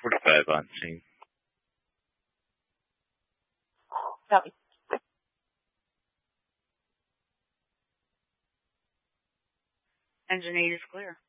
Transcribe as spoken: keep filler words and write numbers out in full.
forty-five on scene. Copy. Engine eight is clear.